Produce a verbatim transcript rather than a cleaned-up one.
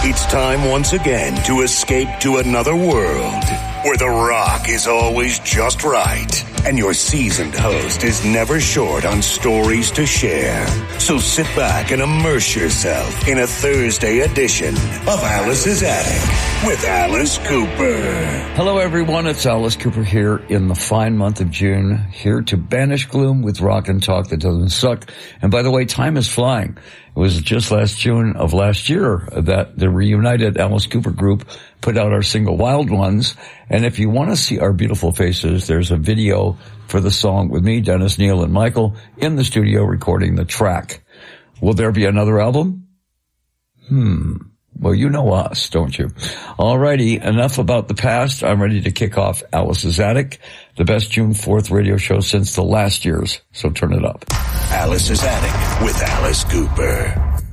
It's time once again to escape to another world where the rock is always just right and your seasoned host is never short on stories to share. So sit back and immerse yourself in a Thursday edition of Alice's Attic with Alice Cooper. Hello everyone, it's Alice Cooper here in the fine month of June, here to banish gloom with rock and talk that doesn't suck. And by the way, time is flying. It was just last June of last year that the reunited Alice Cooper group put out our single Wild Ones. And if you want to see our beautiful faces, there's a video for the song with me, Dennis, Neil, and Michael in the studio recording the track. Will there be another album? Hmm. Well, you know us, don't you? Alrighty, enough about the past. I'm ready to kick off Alice's Attic, the best June fourth radio show since the last year's, so turn it up. Alice's Attic with Alice Cooper.